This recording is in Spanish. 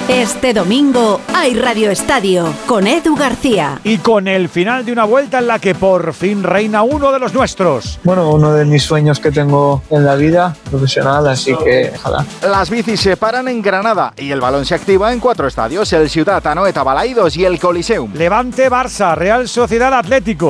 Este domingo hay Radio Estadio con Edu García. Y con el final de una vuelta en la que por fin reina uno de los nuestros. Bueno, uno de mis sueños que tengo en la vida profesional, así que ojalá. Las bicis se paran en Granada y el balón se activa en 4 estadios: el Ciutat, Anoeta, Balaidos y el Coliseum. Levante, Barça, Real Sociedad, Atlético.